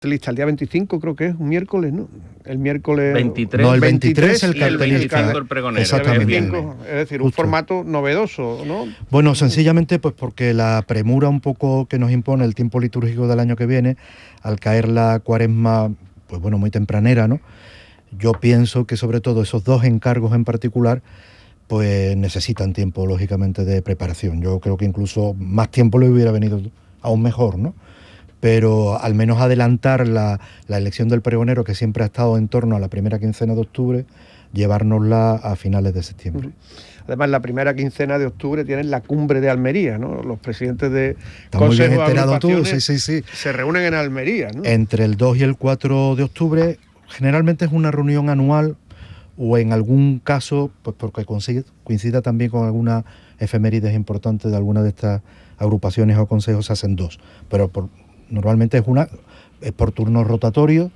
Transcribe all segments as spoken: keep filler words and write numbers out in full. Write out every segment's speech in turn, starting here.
Lista el día veinticinco, creo que es un miércoles, ¿no? El miércoles veintitrés. No, el veintitrés el cartelista. El pregonero. Exactamente. El veinticinco, es decir, un Justo. formato novedoso, ¿no? Bueno, sencillamente pues porque la premura un poco que nos impone el tiempo litúrgico del año que viene, al caer la cuaresma, pues bueno, muy tempranera, ¿no? Yo pienso que sobre todo esos dos encargos en particular, pues necesitan tiempo, lógicamente, de preparación. Yo creo que incluso más tiempo le hubiera venido aún mejor, ¿no? Pero al menos adelantar la, la elección del pregonero, que siempre ha estado en torno a la primera quincena de octubre, llevárnosla a finales de septiembre. Además, la primera quincena de octubre tienen la cumbre de Almería, ¿no? Los presidentes de Estás muy bien consejos, enterado tú, agrupaciones, sí, sí, sí. se reúnen en Almería, ¿no? Entre el dos y el cuatro de octubre, generalmente es una reunión anual, o en algún caso, pues porque coincida, coincida también con alguna efemérides importantes de alguna de estas agrupaciones o consejos, se hacen dos. Pero por, normalmente es una, es por turnos rotatorios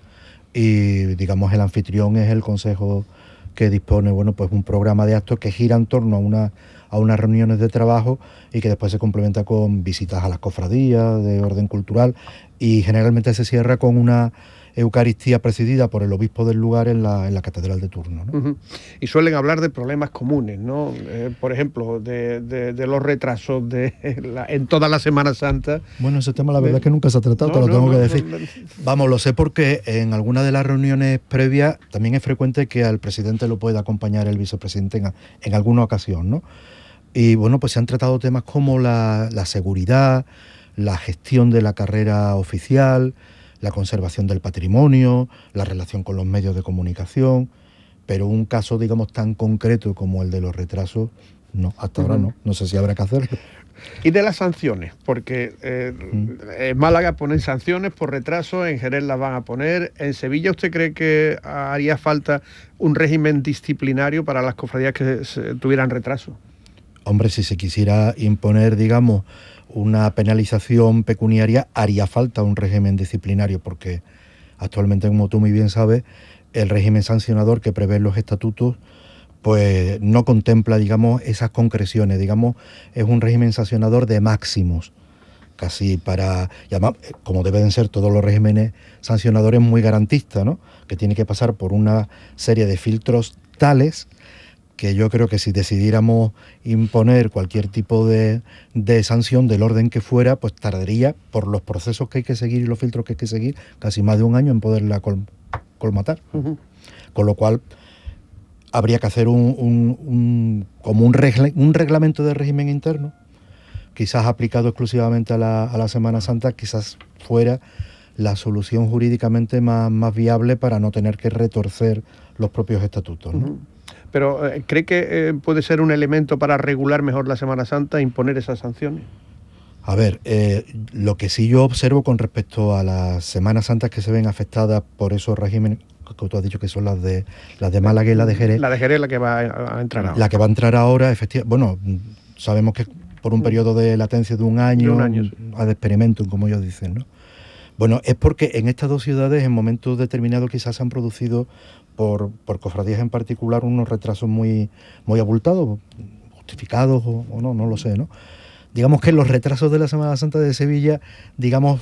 y, digamos, el anfitrión es el consejo que dispone, bueno, pues un programa de actos que gira en torno a una a unas reuniones de trabajo y que después se complementa con visitas a las cofradías de orden cultural, y generalmente se cierra con una Eucaristía presidida por el obispo del lugar en la, en la catedral de turno, ¿no? Uh-huh. Y suelen hablar de problemas comunes, ¿no? Eh, por ejemplo, de, de, de los retrasos de la, en toda la Semana Santa. Bueno, ese tema la verdad de... es que nunca se ha tratado, no, te lo no, tengo no, que no, decir. no, no. Vamos, lo sé porque en alguna de las reuniones previas también es frecuente que al presidente lo pueda acompañar el vicepresidente en, en alguna ocasión, ¿no? Y bueno, pues se han tratado temas como la, la seguridad, la gestión de la carrera oficial, la conservación del patrimonio, la relación con los medios de comunicación, pero un caso, digamos, tan concreto como el de los retrasos, no, hasta uh-huh. ahora no, no sé si habrá que hacerlo. Y de las sanciones, porque eh, uh-huh. en Málaga ponen sanciones por retraso, en Jerez las van a poner, en Sevilla ¿usted cree que haría falta un régimen disciplinario para las cofradías que se, tuvieran retraso? Hombre, si se quisiera imponer, digamos, una penalización pecuniaria, haría falta un régimen disciplinario, porque actualmente, como tú muy bien sabes, el régimen sancionador que prevé los estatutos, pues no contempla, digamos, esas concreciones, digamos, es un régimen sancionador de máximos, casi para, y además, como deben ser todos los regímenes sancionadores, muy garantista, ¿no? Que tiene que pasar por una serie de filtros tales que yo creo que si decidiéramos imponer cualquier tipo de, de sanción del orden que fuera, pues tardaría, por los procesos que hay que seguir y los filtros que hay que seguir, casi más de un año en poderla col, colmatar. Uh-huh. Con lo cual habría que hacer un, un, un como un, regla, un reglamento de régimen interno, quizás aplicado exclusivamente a la, a la Semana Santa, quizás fuera la solución jurídicamente más, más viable para no tener que retorcer los propios estatutos, ¿no? Uh-huh. Pero ¿cree que eh, puede ser un elemento para regular mejor la Semana Santa, imponer esas sanciones? A ver, eh, lo que sí yo observo con respecto a las Semanas Santas que se ven afectadas por esos regímenes que tú has dicho que son las de las de Málaga y la de Jerez. La de Jerez la que va a, a entrar ahora. La que va a entrar ahora, efectivamente, bueno, sabemos que por un periodo de latencia de un año, de un año sí. a de experimento, como ellos dicen, ¿no? Bueno, es porque en estas dos ciudades, en momentos determinados, quizás se han producido por, por cofradías en particular unos retrasos muy, muy abultados, justificados o, o no, no lo sé, ¿no? Digamos que los retrasos de la Semana Santa de Sevilla, digamos,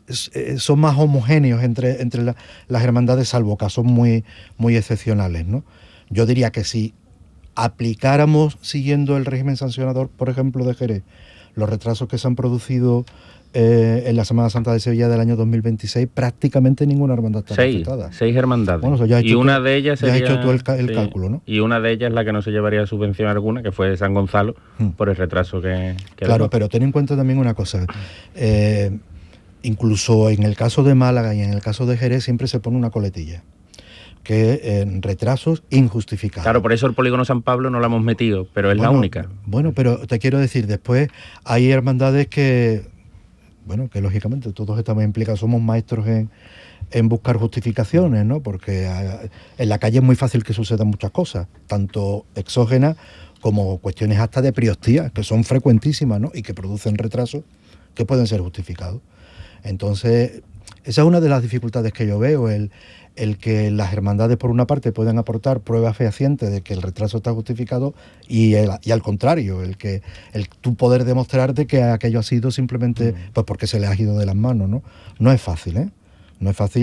son más homogéneos entre, entre la, las hermandades, salvo casos muy, muy excepcionales, ¿no? Yo diría que si aplicáramos, siguiendo el régimen sancionador, por ejemplo, de Jerez, los retrasos que se han producido Eh, en la Semana Santa de Sevilla del año dos mil veintiséis, prácticamente ninguna hermandad está seis, afectada. Seis hermandades. Bueno, o sea, y una tú, de ellas ya sería, has hecho tú el, el sí, cálculo, ¿no? Y una de ellas es la que no se llevaría subvención alguna, que fue San Gonzalo, hmm. por el retraso que... que claro, pero ten en cuenta también una cosa. Eh, incluso en el caso de Málaga y en el caso de Jerez siempre se pone una coletilla, que en eh, retrasos injustificados. Claro, por eso el polígono San Pablo no la hemos metido, pero es bueno, la única. Bueno, pero te quiero decir, después hay hermandades que... bueno, que lógicamente todos estamos implicados, somos maestros en, en buscar justificaciones, ¿no? Porque a, en la calle es muy fácil que sucedan muchas cosas, tanto exógenas como cuestiones hasta de priostía, que son frecuentísimas, ¿no? Y que producen retrasos que pueden ser justificados. Entonces, esa es una de las dificultades que yo veo, el, el que las hermandades, por una parte, puedan aportar pruebas fehacientes de que el retraso está justificado y, el, y al contrario, el que el tú poder demostrarte que aquello ha sido simplemente pues porque se le ha ido de las manos, ¿no? No es fácil, ¿eh? No es fácil.